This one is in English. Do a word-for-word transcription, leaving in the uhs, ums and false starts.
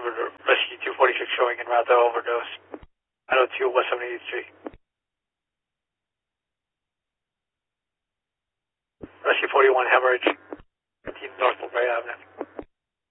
Rescue two forty-six showing en route to overdose. nine oh two West seventieth Street. Rescue forty-one hemorrhage. fifteen North Mulberry Avenue.